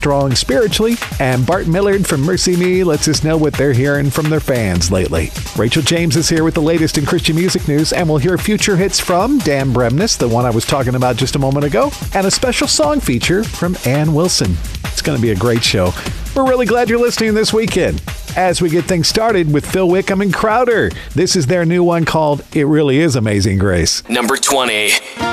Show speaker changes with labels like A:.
A: strong spiritually, and Bart Millard from Mercy Me lets us know what they're hearing from their fans lately. Rachel James is here with the latest in Christian music news, and we'll hear future hits from Dan Bremnes, the one I was talking about just a moment ago, and a special song feature from Ann Wilson. It's going to be a great show. We're really glad you're listening this weekend. As we get things started with Phil Wickham and Crowder, this is their new one called It Really Is Amazing Grace.
B: Number 20.